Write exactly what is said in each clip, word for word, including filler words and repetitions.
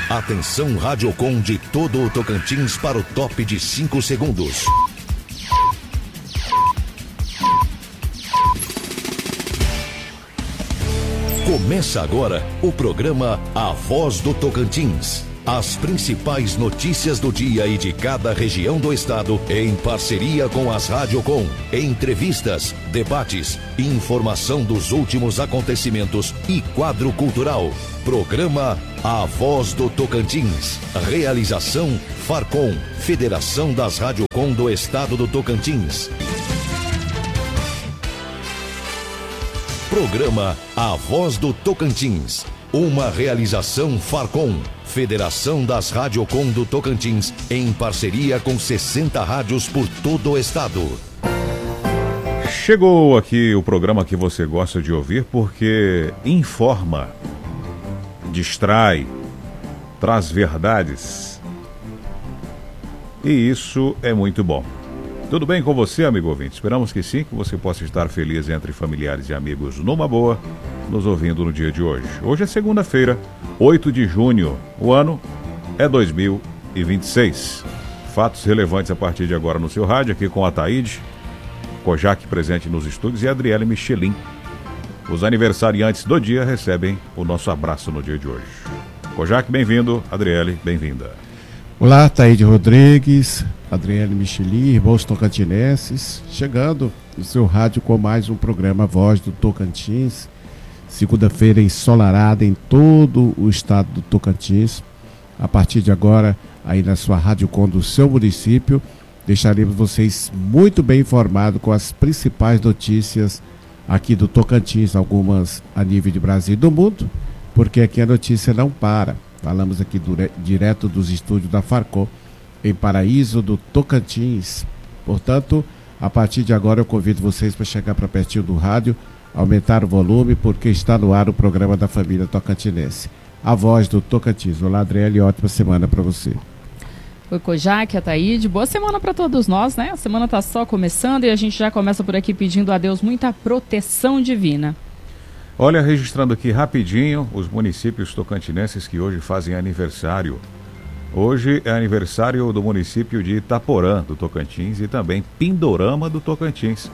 Atenção Radiocom de todo o Tocantins para o top de cinco segundos. Começa agora o programa A Voz do Tocantins. As principais notícias do dia e de cada região do estado, em parceria com as Radiocom. Entrevistas, debates, informação dos últimos acontecimentos e quadro cultural. Programa A Voz do Tocantins. Realização Farcom, Federação das Radiocom do Estado do Tocantins. Programa A Voz do Tocantins. Uma realização Farcom, Federação das Radiocom do Tocantins, em parceria com sessenta rádios por todo o estado. Chegou aqui o programa que você gosta de ouvir porque informa, distrai, traz verdades. E isso é muito bom. Tudo bem com você, amigo ouvinte? Esperamos que sim, que você possa estar feliz entre familiares e amigos numa boa, nos ouvindo no dia de hoje. Hoje é segunda-feira, oito de junho. O ano é dois mil e vinte e seis. Fatos relevantes a partir de agora no seu rádio, aqui com a Taíde, Kojak presente nos estúdios e a Adriele Michelin. Os aniversariantes do dia recebem o nosso abraço no dia de hoje. Kojak, bem-vindo. Adriele, bem-vinda. Olá, Taíde Rodrigues, Adriele Michelin, irmãos tocantinenses, chegando no seu rádio com mais um programa Voz do Tocantins. Segunda-feira ensolarada em todo o estado do Tocantins. A partir de agora, aí na sua Radiocom do seu município, deixaremos vocês muito bem informados com as principais notícias aqui do Tocantins, algumas a nível de Brasil e do mundo, porque aqui a notícia não para. Falamos aqui dure, direto dos estúdios da Farcom, em Paraíso do Tocantins. Portanto, a partir de agora eu convido vocês para chegar para pertinho do rádio, aumentar o volume, porque está no ar o programa da família tocantinense. A Voz do Tocantins. Olá, Adriele, ótima semana para você. Oi, Kojak, a Taíde. Boa semana para todos nós, né? A semana está só começando e a gente já começa por aqui pedindo a Deus muita proteção divina. Olha, registrando aqui rapidinho os municípios tocantinenses que hoje fazem aniversário. Hoje é aniversário do município de Itaporã, do Tocantins, e também Pindorama, do Tocantins.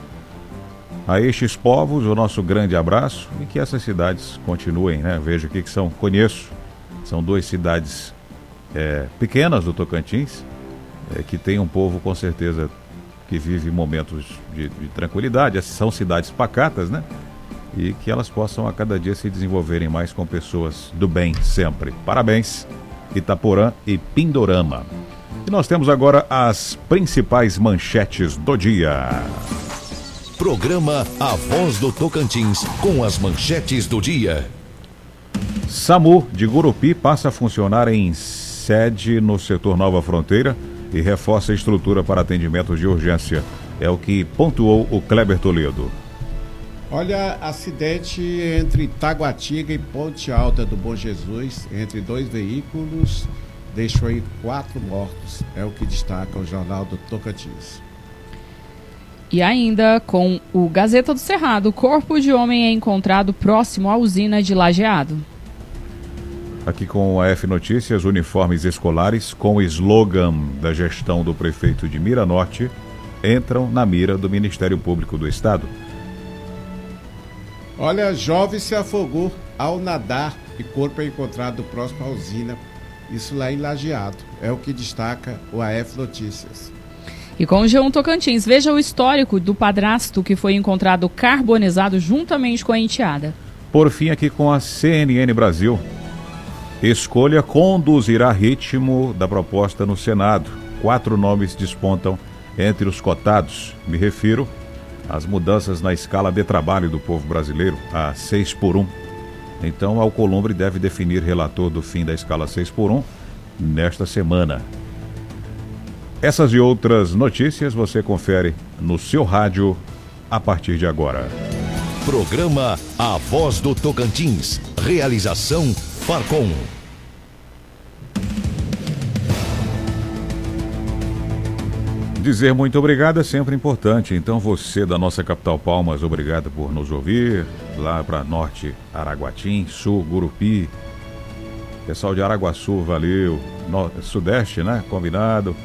A estes povos, o nosso grande abraço e que essas cidades continuem, né? Vejo aqui que são, conheço, são duas cidades é, pequenas do Tocantins, é, que tem um povo com certeza que vive momentos de, de tranquilidade. Essas são cidades pacatas, né? E que elas possam a cada dia se desenvolverem mais com pessoas do bem sempre. Parabéns, Itaporã e Pindorama. E nós temos agora as principais manchetes do dia. Programa A Voz do Tocantins, com as manchetes do dia. SAMU de Gurupi passa a funcionar em sede no setor Nova Fronteira e reforça a estrutura para atendimento de urgência. É o que pontuou o Kleber Toledo. Olha, acidente entre Taguatinga e Ponte Alta do Bom Jesus, entre dois veículos, deixou aí quatro mortos. É o que destaca o Jornal do Tocantins. E ainda com o Gazeta do Cerrado, corpo de homem é encontrado próximo à usina de Lajeado. Aqui com a F Notícias, uniformes escolares com o slogan da gestão do prefeito de Miranorte entram na mira do Ministério Público do Estado. Olha, jovem se afogou ao nadar e corpo é encontrado próximo à usina, isso lá em Lajeado. É o que destaca o A F Notícias. E com o G um Tocantins, veja o histórico do padrasto que foi encontrado carbonizado juntamente com a enteada. Por fim, aqui com a C N N Brasil. Escolha conduzirá ritmo da proposta no Senado. Quatro nomes despontam entre os cotados. Me refiro às mudanças na escala de trabalho do povo brasileiro, a seis por um. Então, Alcolumbre deve definir relator do fim da escala seis por um nesta semana. Essas e outras notícias você confere no seu rádio a partir de agora. Programa A Voz do Tocantins. Realização Farcom. Dizer muito obrigado é sempre importante. Então você da nossa capital Palmas, obrigado por nos ouvir. Lá para norte, Araguatim, sul, Gurupi, Pessoal de Araguaçu, valeu. No, Sudeste, né? Combinado.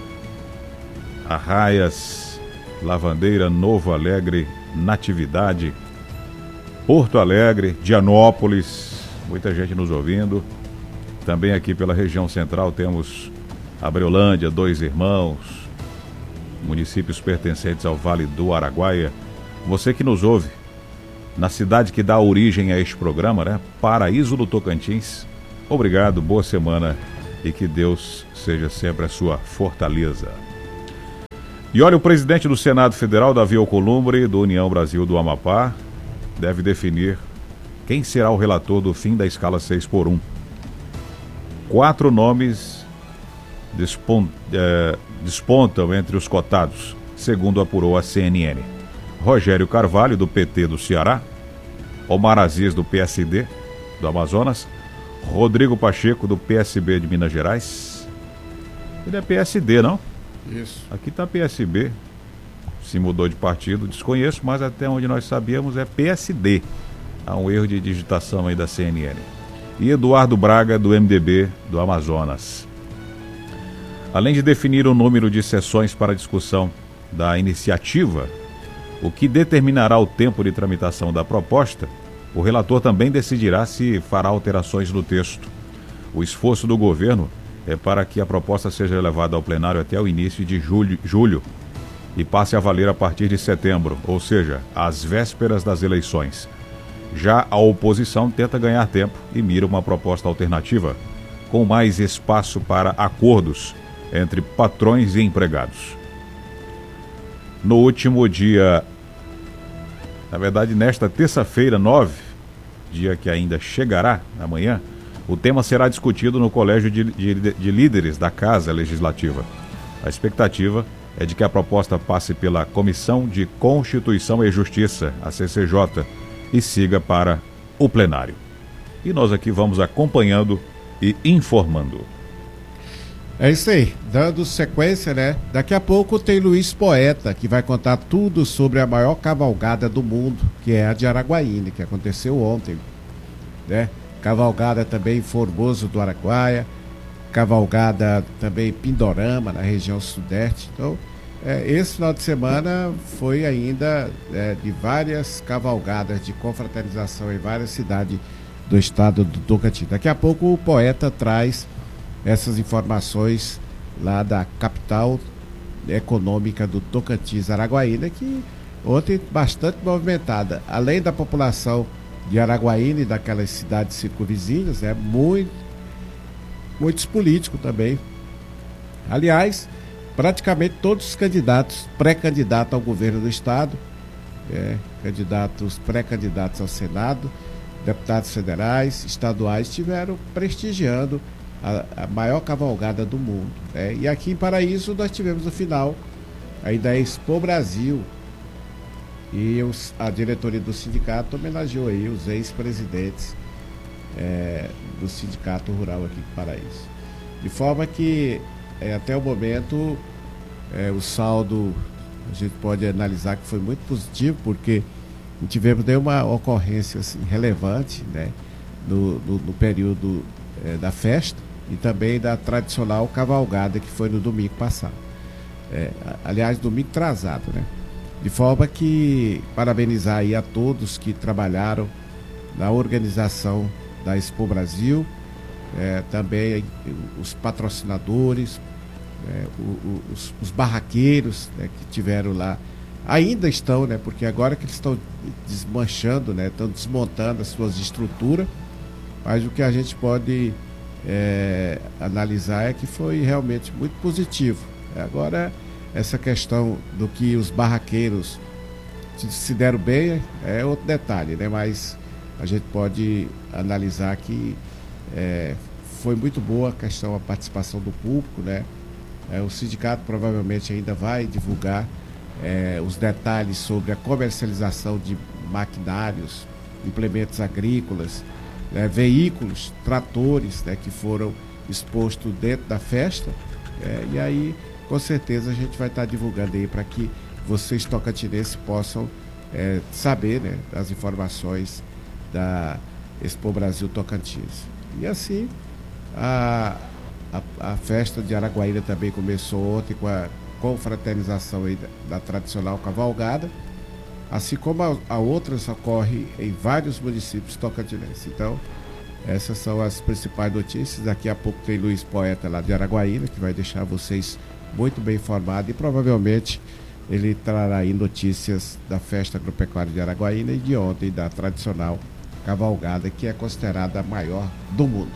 Arraias, Lavandeira, Novo Alegre, Natividade, Porto Alegre, Dianópolis, muita gente nos ouvindo. Também aqui pela região central temos Abreolândia, Dois Irmãos, municípios pertencentes ao Vale do Araguaia. Você que nos ouve na cidade que dá origem a este programa, né? Paraíso do Tocantins. Obrigado, boa semana e que Deus seja sempre a sua fortaleza. E olha, o presidente do Senado Federal, Davi Alcolumbre, do União Brasil do Amapá, deve definir quem será o relator do fim da escala seis por um. Quatro nomes despon, é, despontam entre os cotados, segundo apurou a C N N. Rogério Carvalho, do P T do Ceará, Omar Aziz, do P S D do Amazonas, Rodrigo Pacheco, do P S B de Minas Gerais. Ele é P S D, não? Isso. Aqui está P S B. Se mudou de partido, desconheço, mas até onde nós sabíamos é P S D. Há um erro de digitação aí da C N N. E Eduardo Braga, do M D B do Amazonas. Além de definir o número de sessões para discussão da iniciativa, o que determinará o tempo de tramitação da proposta, o relator também decidirá se fará alterações no texto. O esforço do governo é para que a proposta seja levada ao plenário até o início de julho, julho e passe a valer a partir de setembro, ou seja, às vésperas das eleições. Já a oposição tenta ganhar tempo e mira uma proposta alternativa, com mais espaço para acordos entre patrões e empregados. No último dia, na verdade nesta terça-feira, nove, dia que ainda chegará amanhã, o tema será discutido no Colégio de, de, de Líderes da Casa Legislativa. A expectativa é de que a proposta passe pela Comissão de Constituição e Justiça, a C C J, e siga para o plenário. E nós aqui vamos acompanhando e informando. É isso aí, dando sequência, né? Daqui a pouco tem Luiz Poeta, que vai contar tudo sobre a maior cavalgada do mundo, que é a de Araguaína, que aconteceu ontem, né? Cavalgada também em Formoso do Araguaia, cavalgada também em Pindorama, na região sudeste. Então, é, esse final de semana foi ainda é, de várias cavalgadas de confraternização em várias cidades do estado do Tocantins. Daqui a pouco o Poeta traz essas informações lá da capital econômica do Tocantins, Araguaína, que ontem bastante movimentada. Além da população de Araguaína e daquelas cidades circunvizinhas, né, muito, muitos políticos também. Aliás, praticamente todos os candidatos, pré-candidatos ao governo do estado, é, candidatos, pré-candidatos ao Senado, deputados federais, estaduais, estiveram prestigiando a, a maior cavalgada do mundo. Né? E aqui em Paraíso nós tivemos o final aí da Expo Brasil, e os, a diretoria do sindicato homenageou aí os ex-presidentes é, do Sindicato Rural aqui de Paraíso. De forma que é, até o momento é, o saldo a gente pode analisar que foi muito positivo, porque não tivemos nenhuma ocorrência assim, relevante, né, no, no, no período é, da festa e também da tradicional cavalgada que foi no domingo passado. É, aliás, domingo atrasado, né? De forma que parabenizar aí a todos que trabalharam na organização da Expo Brasil, é, também os patrocinadores, é, o, o, os, os barraqueiros, né, que tiveram lá, ainda estão, né, porque agora que eles estão desmanchando, né, estão desmontando as suas estruturas, mas o que a gente pode é, analisar é que foi realmente muito positivo. Agora, essa questão do que os barraqueiros se deram bem é outro detalhe, né? Mas a gente pode analisar que é, foi muito boa a questão, a participação do público, né? É, o sindicato provavelmente ainda vai divulgar é, os detalhes sobre a comercialização de maquinários, implementos agrícolas, né? Veículos, tratores, né? Que foram expostos dentro da festa, é, e aí com certeza a gente vai estar divulgando aí para que vocês tocantinenses possam é, saber, né, das informações da Expo Brasil Tocantins. E assim A, a, a festa de Araguaína também começou ontem com a confraternização aí da, da tradicional cavalgada, assim como a, a outras ocorre em vários municípios tocantinenses. Então, essas são as principais notícias. Daqui a pouco tem Luiz Poeta lá de Araguaína, que vai deixar vocês muito bem informados, e provavelmente ele trará aí notícias da festa agropecuária de Araguaína e de ontem da tradicional cavalgada, que é considerada a maior do mundo.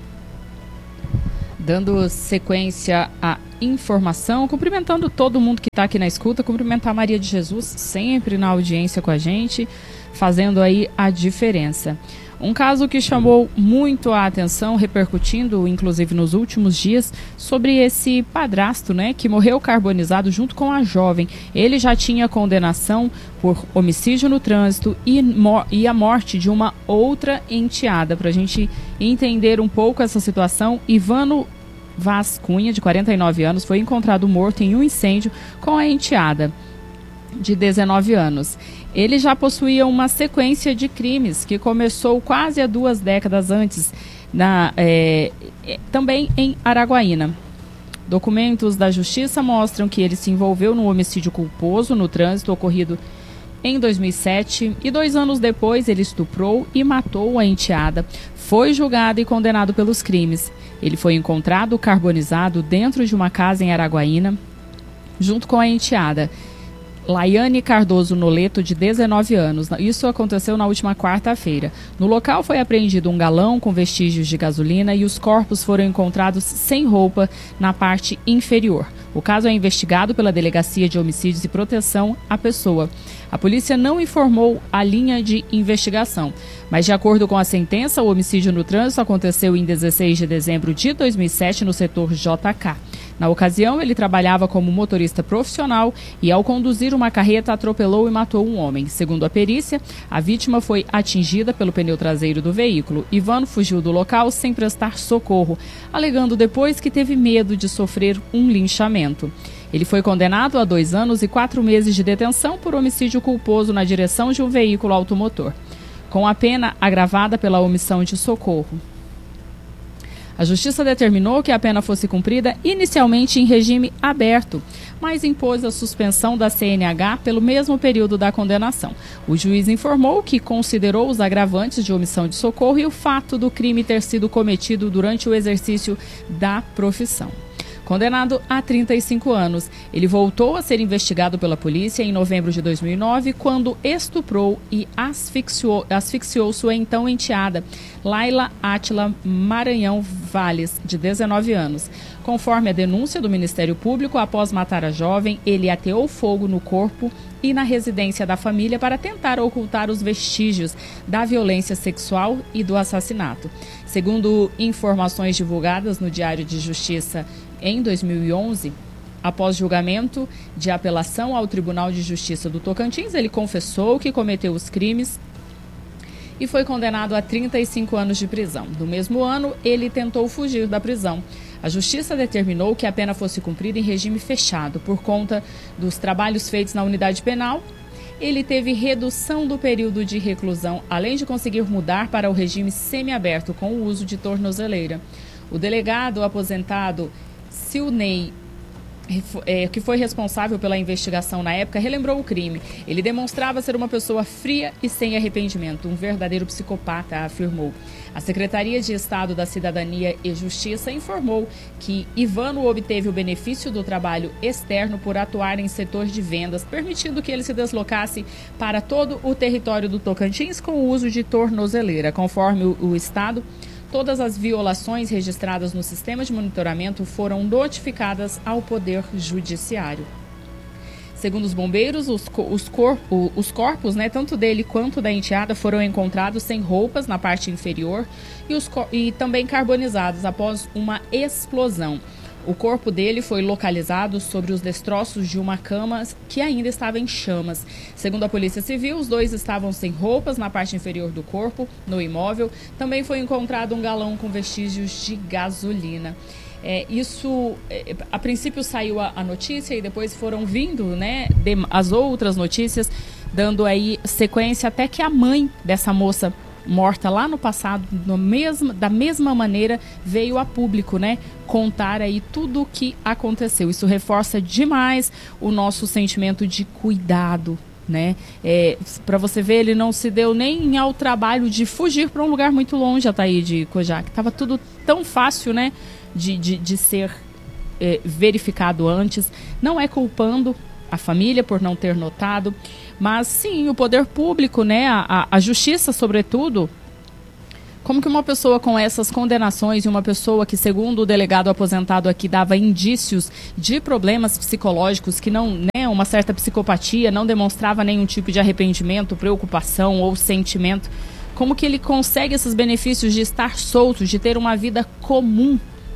Dando sequência à informação, cumprimentando todo mundo que está aqui na escuta, cumprimentar a Maria de Jesus, sempre na audiência com a gente, fazendo aí a diferença. Um caso que chamou muito a atenção, repercutindo inclusive nos últimos dias, sobre esse padrasto, né, que morreu carbonizado junto com a jovem. Ele já tinha condenação por homicídio no trânsito e, e a morte de uma outra enteada. Para a gente entender um pouco essa situação, Ivano Vaz Cunha, de quarenta e nove anos, foi encontrado morto em um incêndio com a enteada de dezenove anos. Ele já possuía uma sequência de crimes que começou quase há duas décadas antes, na, é, também em Araguaína. Documentos da Justiça mostram que ele se envolveu num homicídio culposo no trânsito ocorrido em dois mil e sete e dois anos depois ele estuprou e matou a enteada. Foi julgado e condenado pelos crimes. Ele foi encontrado carbonizado dentro de uma casa em Araguaína, junto com a enteada, Laiane Cardoso Noleto, de dezenove anos. Isso aconteceu na última quarta-feira. No local foi apreendido um galão com vestígios de gasolina e os corpos foram encontrados sem roupa na parte inferior. O caso é investigado pela Delegacia de Homicídios e Proteção à Pessoa. A polícia não informou a linha de investigação, mas de acordo com a sentença, o homicídio no trânsito aconteceu em dezesseis de dezembro de dois mil e sete no setor J K. Na ocasião, ele trabalhava como motorista profissional e, ao conduzir uma carreta, atropelou e matou um homem. Segundo a perícia, a vítima foi atingida pelo pneu traseiro do veículo. Ivano fugiu do local sem prestar socorro, alegando depois que teve medo de sofrer um linchamento. Ele foi condenado a dois anos e quatro meses de detenção por homicídio culposo na direção de um veículo automotor, com a pena agravada pela omissão de socorro. A Justiça determinou que a pena fosse cumprida inicialmente em regime aberto, mas impôs a suspensão da C N H pelo mesmo período da condenação. O juiz informou que considerou os agravantes de omissão de socorro e o fato do crime ter sido cometido durante o exercício da profissão. Condenado a trinta e cinco anos, ele voltou a ser investigado pela polícia em novembro de dois mil e nove, quando estuprou e asfixiou, asfixiou sua então enteada, Laila Átila Maranhão Valles, de dezenove anos. Conforme a denúncia do Ministério Público, após matar a jovem, ele ateou fogo no corpo e na residência da família para tentar ocultar os vestígios da violência sexual e do assassinato. Segundo informações divulgadas no Diário de Justiça em dois mil e onze, após julgamento de apelação ao Tribunal de Justiça do Tocantins, ele confessou que cometeu os crimes e foi condenado a trinta e cinco anos de prisão. No mesmo ano, ele tentou fugir da prisão. A Justiça determinou que a pena fosse cumprida em regime fechado. Por conta dos trabalhos feitos na unidade penal, ele teve redução do período de reclusão, além de conseguir mudar para o regime semiaberto com o uso de tornozeleira. O delegado aposentado Silney, é, que foi responsável pela investigação na época, relembrou o crime. Ele demonstrava ser uma pessoa fria e sem arrependimento, um verdadeiro psicopata, afirmou. A Secretaria de Estado da Cidadania e Justiça informou que Ivano obteve o benefício do trabalho externo por atuar em setor de vendas, permitindo que ele se deslocasse para todo o território do Tocantins com o uso de tornozeleira. Conforme o, o Estado, todas as violações registradas no sistema de monitoramento foram notificadas ao Poder Judiciário. Segundo os bombeiros, os, os, corpo, os corpos, né, tanto dele quanto da enteada, foram encontrados sem roupas na parte inferior e, os, e também carbonizados após uma explosão. O corpo dele foi localizado sobre os destroços de uma cama que ainda estava em chamas. Segundo a Polícia Civil, os dois estavam sem roupas na parte inferior do corpo. No imóvel também foi encontrado um galão com vestígios de gasolina. É, isso, é, a princípio saiu a, a notícia e depois foram vindo, né, de, as outras notícias, dando aí sequência até que a mãe dessa moça morta lá no passado, no mesmo, da mesma maneira, veio a público, né, contar aí tudo o que aconteceu. Isso reforça demais o nosso sentimento de cuidado, né? É, para você ver, ele não se deu nem ao trabalho de fugir para um lugar muito longe, Ataíde Kojak. Estava tudo tão fácil, né, de, de, de ser é, verificado antes. Não é culpando a família por não ter notado, mas sim o poder público, né, a, a justiça sobretudo. Como que uma pessoa com essas condenações e uma pessoa que, segundo o delegado aposentado aqui, dava indícios de problemas psicológicos, que não, né, uma certa psicopatia, não demonstrava nenhum tipo de arrependimento, preocupação ou sentimento, como que ele consegue esses benefícios de estar solto, de ter uma vida comum?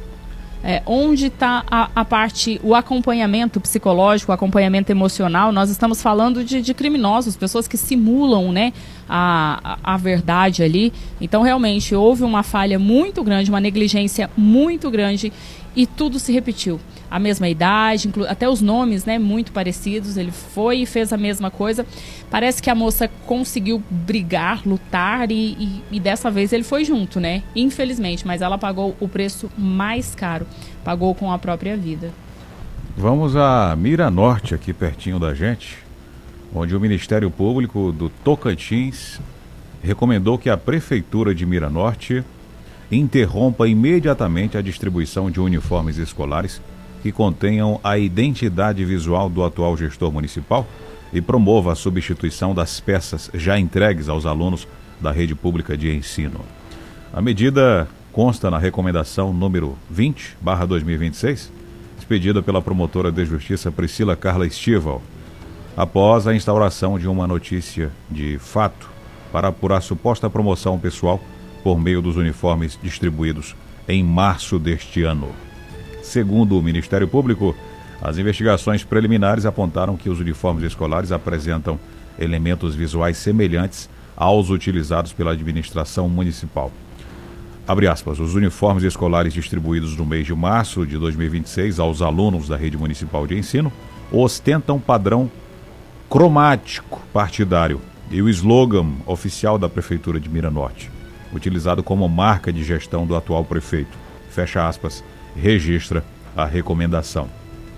É, onde está a, a parte, o acompanhamento psicológico, o acompanhamento emocional? Nós estamos falando de, de criminosos, pessoas que simulam, né, a, a, a verdade ali. Então, realmente, houve uma falha muito grande, uma negligência muito grande e tudo se repetiu. A mesma idade, inclu- até os nomes, né, muito parecidos. Ele foi e fez a mesma coisa. Parece que a moça conseguiu brigar, lutar e, e, e dessa vez ele foi junto, né? Infelizmente, mas ela pagou o preço mais caro. Pagou com a própria vida. Vamos a Miranorte, aqui pertinho da gente, onde o Ministério Público do Tocantins recomendou que a Prefeitura de Miranorte interrompa imediatamente a distribuição de uniformes escolares que contenham a identidade visual do atual gestor municipal e promova a substituição das peças já entregues aos alunos da rede pública de ensino. A medida consta na recomendação número vinte barra dois mil e vinte e seis, expedida pela promotora de justiça Priscila Carla Estival, após a instauração de uma notícia de fato para apurar suposta promoção pessoal por meio dos uniformes distribuídos em março deste ano. Segundo o Ministério Público, as investigações preliminares apontaram que os uniformes escolares apresentam elementos visuais semelhantes aos utilizados pela administração municipal. Abre aspas, os uniformes escolares distribuídos no mês de março de dois mil e vinte e seis aos alunos da rede municipal de ensino ostentam padrão cromático partidário e o slogan oficial da Prefeitura de Miranorte, utilizado como marca de gestão do atual prefeito. Fecha aspas, registra a recomendação.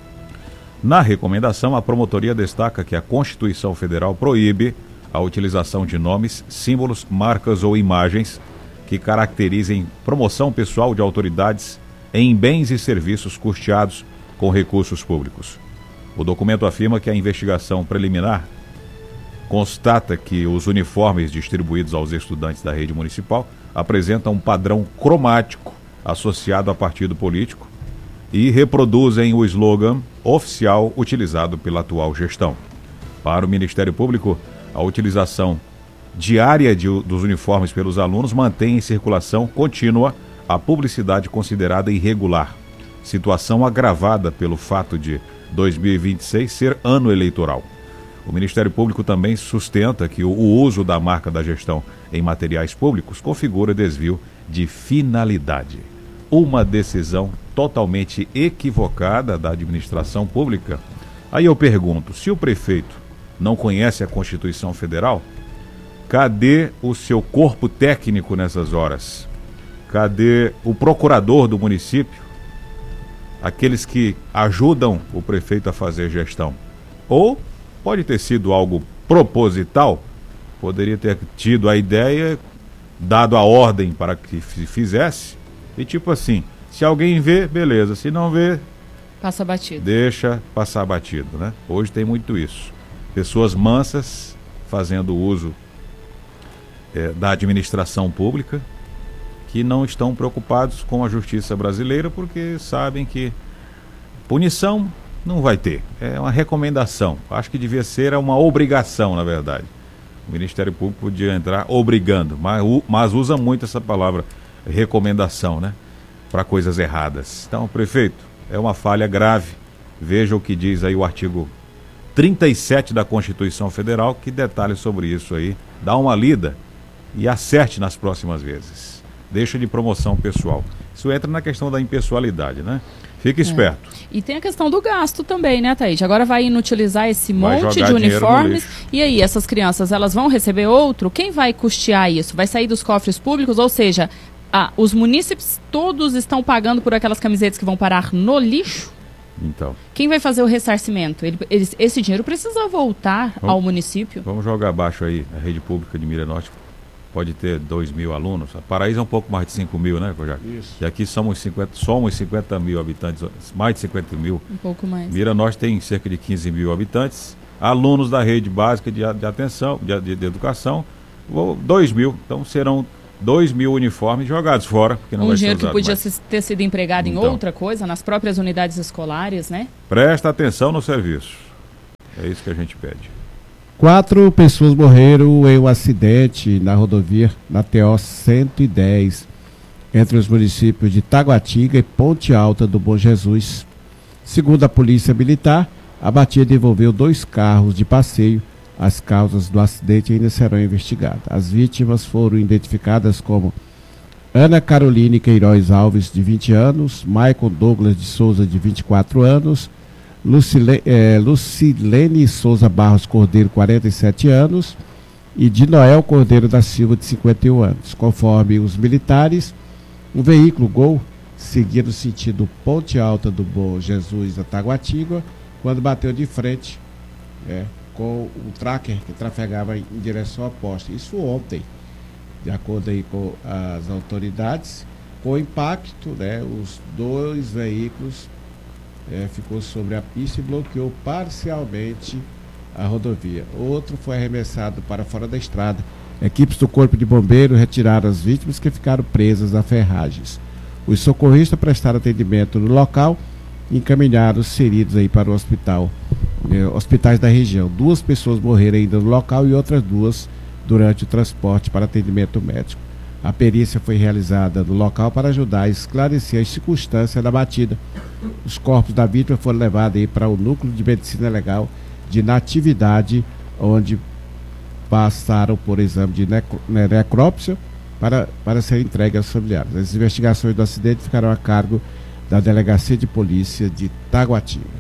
Na recomendação, a promotoria destaca que a Constituição Federal proíbe a utilização de nomes, símbolos, marcas ou imagens que caracterizem promoção pessoal de autoridades em bens e serviços custeados com recursos públicos. O documento afirma que a investigação preliminar constata que os uniformes distribuídos aos estudantes da rede municipal apresentam um padrão cromático associado a partido político e reproduzem o slogan oficial utilizado pela atual gestão. Para o Ministério Público, a utilização diária de, dos uniformes pelos alunos mantém em circulação contínua a publicidade considerada irregular, situação agravada pelo fato de dois mil e vinte e seis ser ano eleitoral. O Ministério Público também sustenta que o, o uso da marca da gestão em materiais públicos configura desvio de finalidade. Uma decisão totalmente equivocada da administração pública. Aí eu pergunto, se o prefeito não conhece a Constituição Federal, cadê o seu corpo técnico nessas horas? Cadê o procurador do município? Aqueles que ajudam o prefeito a fazer gestão? Ou pode ter sido algo proposital, poderia ter tido a ideia, dado a ordem para que fizesse, e tipo assim, se alguém vê, beleza, se não vê, passa batido. Deixa passar batido, né? Hoje tem muito isso. Pessoas mansas fazendo uso é, da administração pública, que não estão preocupados com a justiça brasileira, porque sabem que punição não vai ter. É uma recomendação. Acho que devia ser uma obrigação, na verdade. O Ministério Público podia entrar obrigando, mas, mas usa muito essa palavra recomendação, né? Para coisas erradas. Então, prefeito, é uma falha grave. Veja o que diz aí o artigo trinta e sete da Constituição Federal, que detalha sobre isso aí. Dá uma lida e acerte nas próximas vezes. Deixa de promoção pessoal. Isso entra na questão da impessoalidade, né? Fique esperto. É. E tem a questão do gasto também, né, Thaís? Agora vai inutilizar esse vai monte de uniformes. E aí, essas crianças, elas vão receber outro? Quem vai custear isso? Vai sair dos cofres públicos? Ou seja, ah, os munícipes todos estão pagando por aquelas camisetas que vão parar no lixo? Então. Quem vai fazer o ressarcimento? Ele, ele, esse dinheiro precisa voltar vamos, ao município. Vamos jogar abaixo aí, a rede pública de Mira Norte. Pode ter dois mil alunos. A Paraíso é um pouco mais de cinco mil, né, Kojak? Isso. E aqui somos cinquenta, somos cinquenta mil habitantes, mais de cinquenta mil. Um pouco mais. Mira Norte tem cerca de quinze mil habitantes. Alunos da rede básica de, de atenção, de, de, de educação, dois mil. Então serão dois mil uniformes jogados fora. Porque não um vai dinheiro ser que podia mais. ter sido empregado então, em outra coisa, nas próprias unidades escolares, né? Presta atenção no serviço. É isso que a gente pede. Quatro pessoas morreram em um acidente na rodovia, na T O cento e dez, entre os municípios de Taguatinga e Ponte Alta do Bom Jesus. Segundo a Polícia Militar, a batida envolveu dois carros de passeio. As causas do acidente ainda serão investigadas. As vítimas foram identificadas como Ana Caroline Queiroz Alves, de vinte anos, Maicon Douglas de Souza, de vinte e quatro anos, Lucile, eh, Lucilene Souza Barros Cordeiro, quarenta e sete anos, e de Noel Cordeiro da Silva, de cinquenta e um anos. Conforme os militares, um veículo Gol seguia no sentido Ponte Alta do Bom Jesus a Taguatinga, quando bateu de frente é, com o tracker que trafegava em direção oposta. Isso ontem, de acordo aí com as autoridades. Com o impacto, né, os dois veículos É, ficou sobre a pista e bloqueou parcialmente a rodovia. Outro foi arremessado para fora da estrada. Equipes do Corpo de Bombeiros retiraram as vítimas que ficaram presas a ferragens. Os socorristas prestaram atendimento no local e encaminharam os feridos aí para o hospital, eh, hospitais da região. Duas pessoas morreram ainda no local e outras duas durante o transporte para atendimento médico. A perícia foi realizada no local para ajudar a esclarecer as circunstâncias da batida. Os corpos da vítima foram levados aí para o Núcleo de Medicina Legal de Natividade, onde passaram por exame de necro, necrópsia para, para serem entregues aos familiares. As investigações do acidente ficarão a cargo da Delegacia de Polícia de Taguatinga.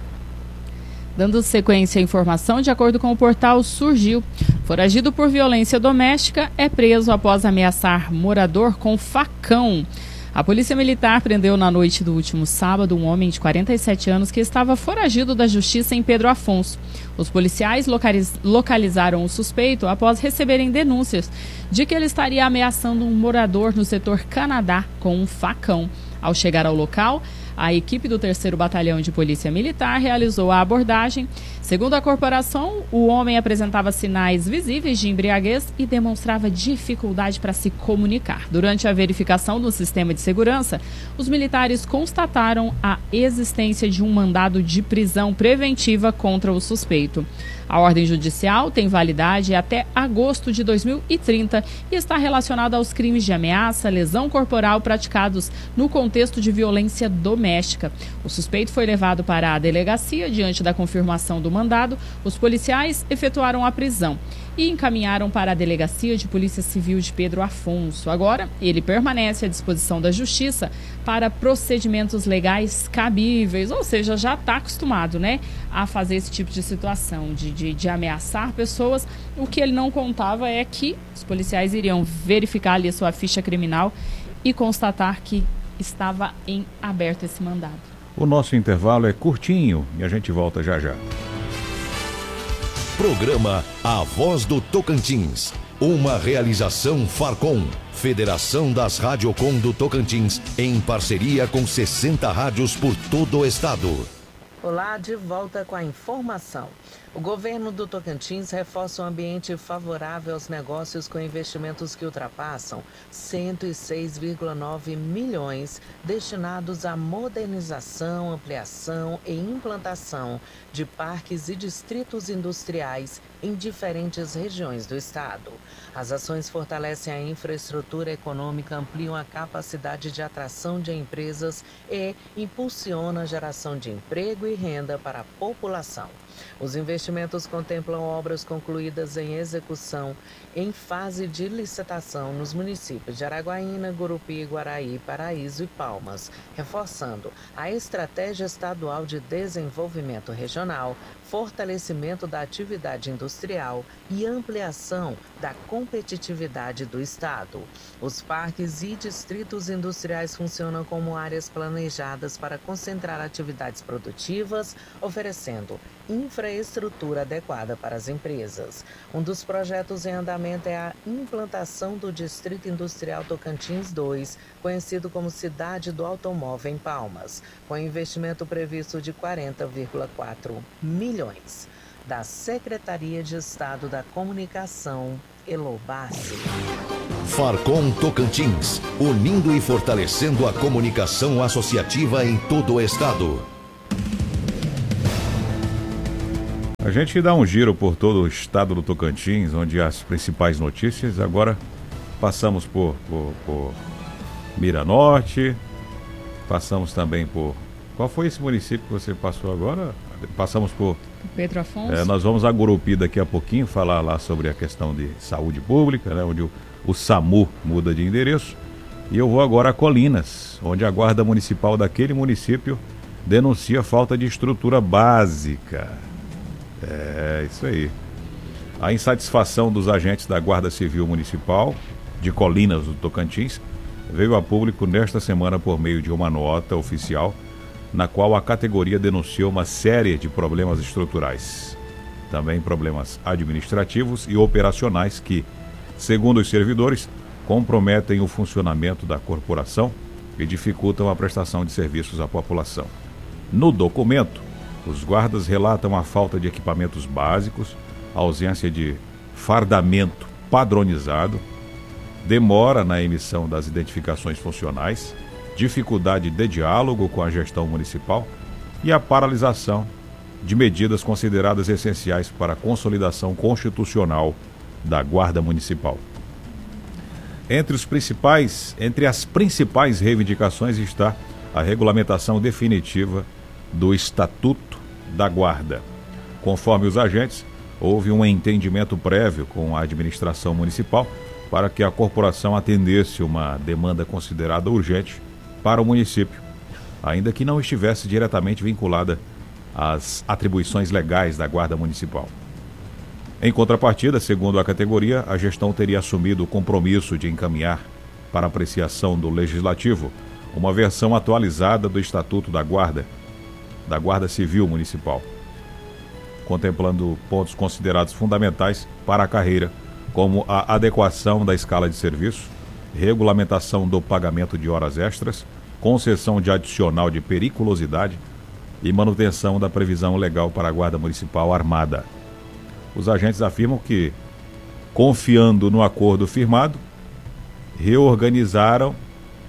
Dando sequência à informação, de acordo com o portal Surgiu, foragido por violência doméstica é preso após ameaçar morador com facão. A Polícia Militar prendeu na noite do último sábado um homem de quarenta e sete anos que estava foragido da Justiça em Pedro Afonso. Os policiais localiz- localizaram o suspeito após receberem denúncias de que ele estaria ameaçando um morador no setor Canadá com um facão. Ao chegar ao local, a equipe do terceiro Batalhão de Polícia Militar realizou a abordagem. Segundo a corporação, o homem apresentava sinais visíveis de embriaguez e demonstrava dificuldade para se comunicar. Durante a verificação do sistema de segurança, os militares constataram a existência de um mandado de prisão preventiva contra o suspeito. A ordem judicial tem validade até agosto de dois mil e trinta e está relacionada aos crimes de ameaça, lesão corporal praticados no contexto de violência doméstica. O suspeito foi levado para a delegacia. Diante da confirmação do mandado, os policiais efetuaram a prisão e encaminharam para a Delegacia de Polícia Civil de Pedro Afonso. Agora, ele permanece à disposição da Justiça para procedimentos legais cabíveis, ou seja, já está acostumado, né, a fazer esse tipo de situação, de, de, de ameaçar pessoas. O que ele não contava é que os policiais iriam verificar ali a sua ficha criminal e constatar que estava em aberto esse mandado. O nosso intervalo é curtinho e a gente volta já já. Programa A Voz do Tocantins. Uma realização Farcom, Federação das Radiocom do Tocantins, em parceria com sessenta rádios por todo o estado. Olá, de volta com a informação. O governo do Tocantins reforça um ambiente favorável aos negócios com investimentos que ultrapassam cento e seis vírgula nove milhões destinados à modernização, ampliação e implantação de parques e distritos industriais em diferentes regiões do estado. As ações fortalecem a infraestrutura econômica, ampliam a capacidade de atração de empresas e impulsionam a geração de emprego e renda para a população. Os investimentos contemplam obras concluídas em execução em fase de licitação nos municípios de Araguaína, Gurupi, Guaraí, Paraíso e Palmas, reforçando a estratégia estadual de desenvolvimento regional, fortalecimento da atividade industrial e ampliação da competitividade do Estado. Os parques e distritos industriais funcionam como áreas planejadas para concentrar atividades produtivas, oferecendo infraestrutura adequada para as empresas. Um dos projetos em andamento é a implantação do Distrito Industrial Tocantins dois, conhecido como Cidade do Automóvel em Palmas, com investimento previsto de quarenta vírgula quatro milhões. Da Secretaria de Estado da Comunicação, Elobassi. Farcom Tocantins, unindo e fortalecendo a comunicação associativa em todo o estado. A gente dá um giro por todo o estado do Tocantins, onde há as principais notícias. Agora passamos por, por, por Miranorte, passamos também por... Qual foi esse município que você passou agora? Passamos por... Pedro Afonso. É, nós vamos a Gurupi daqui a pouquinho falar lá sobre a questão de saúde pública, né, onde o, o SAMU muda de endereço. E eu vou agora a Colinas, onde a Guarda Municipal daquele município denuncia falta de estrutura básica. É, isso aí. A insatisfação dos agentes da Guarda Civil Municipal de Colinas do Tocantins veio a público nesta semana por meio de uma nota oficial, na qual a categoria denunciou uma série de problemas estruturais, também problemas administrativos e operacionais que, segundo os servidores, comprometem o funcionamento da corporação e dificultam a prestação de serviços à população. No documento, os guardas relatam a falta de equipamentos básicos, a ausência de fardamento padronizado, demora na emissão das identificações funcionais, dificuldade de diálogo com a gestão municipal e a paralisação de medidas consideradas essenciais para a consolidação constitucional da Guarda Municipal. Entre, os principais, entre as principais reivindicações está a regulamentação definitiva do Estatuto da Guarda. Conforme os agentes, houve um entendimento prévio com a administração municipal para que a corporação atendesse uma demanda considerada urgente para o município, ainda que não estivesse diretamente vinculada às atribuições legais da Guarda Municipal. Em contrapartida, segundo a categoria, a gestão teria assumido o compromisso de encaminhar para apreciação do Legislativo uma versão atualizada do Estatuto da Guarda, da Guarda Civil Municipal, contemplando pontos considerados fundamentais para a carreira, como a adequação da escala de serviço, regulamentação do pagamento de horas extras, concessão de adicional de periculosidade e manutenção da previsão legal para a Guarda Municipal Armada. Os agentes afirmam que, confiando no acordo firmado, reorganizaram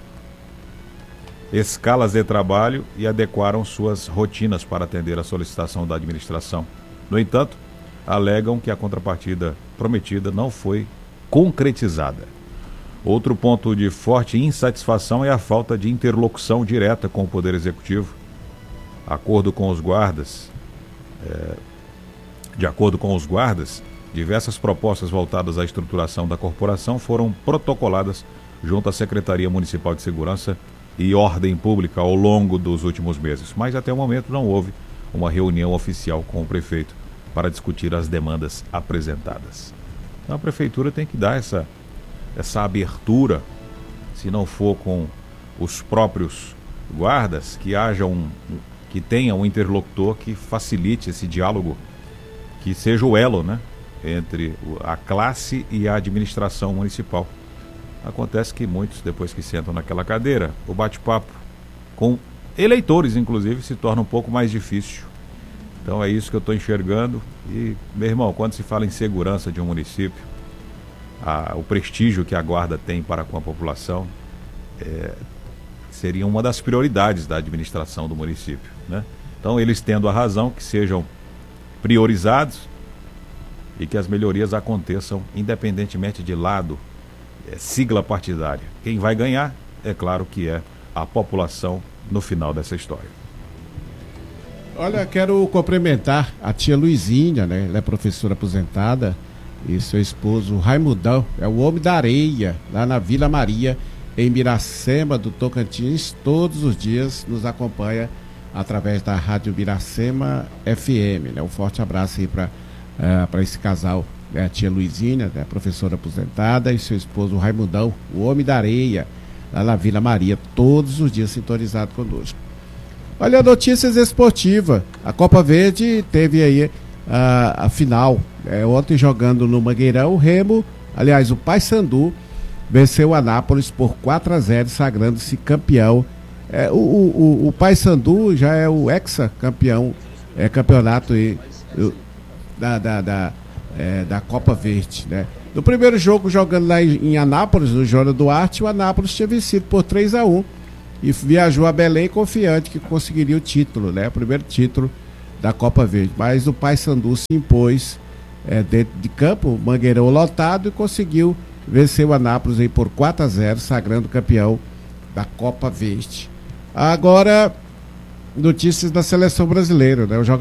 escalas de trabalho e adequaram suas rotinas para atender a solicitação da administração. No entanto, alegam que a contrapartida prometida não foi concretizada. Outro ponto de forte insatisfação é a falta de interlocução direta com o Poder Executivo. Acordo com os guardas, é, de acordo com os guardas, diversas propostas voltadas à estruturação da corporação foram protocoladas junto à Secretaria Municipal de Segurança e Ordem Pública ao longo dos últimos meses, mas até o momento não houve uma reunião oficial com o prefeito para discutir as demandas apresentadas. Então a prefeitura tem que dar essa essa abertura, se não for com os próprios guardas, que haja um, que tenha um interlocutor que facilite esse diálogo, que seja o elo, né, entre a classe e a administração municipal. Acontece que muitos, depois que sentam naquela cadeira, o bate-papo com eleitores, inclusive, se torna um pouco mais difícil. Então é isso que eu estou enxergando. E, meu irmão, quando se fala em segurança de um município, A, o prestígio que a guarda tem para com a população é, seria uma das prioridades da administração do município, né? Então, eles tendo a razão, que sejam priorizados e que as melhorias aconteçam independentemente de lado, é, sigla partidária. Quem vai ganhar, é claro que é a população no final dessa história. Olha, quero cumprimentar a tia Luizinha, né? Ela é professora aposentada, e seu esposo Raimundão, é o homem da areia, lá na Vila Maria, em Miracema do Tocantins. Todos os dias nos acompanha através da Rádio Miracema F M, né? Um forte abraço aí para uh, para esse casal, né? A tia Luizinha, né? Professora aposentada, e seu esposo Raimundão, o homem da areia, lá na Vila Maria, todos os dias sintonizado conosco. Olha, notícias esportivas. A Copa Verde teve aí a, a final. É, ontem jogando no Mangueirão, o Remo, aliás, o Paysandu, venceu o Anápolis por quatro a zero, sagrando-se campeão. É, o, o, o Paysandu já é o ex-campeão, é, campeonato aí, da, da, da, é, da Copa Verde, né? No primeiro jogo, jogando lá em, em Anápolis, no Jônia Duarte, o Anápolis tinha vencido por três a um. E viajou a Belém confiante que conseguiria o título, né? O primeiro título da Copa Verde. Mas o Paysandu se impôs é, dentro de campo, Mangueirão lotado, e conseguiu vencer o Anápolis aí por quatro a zero, sagrando campeão da Copa Verde. Agora, notícias da seleção brasileira, né? O jogador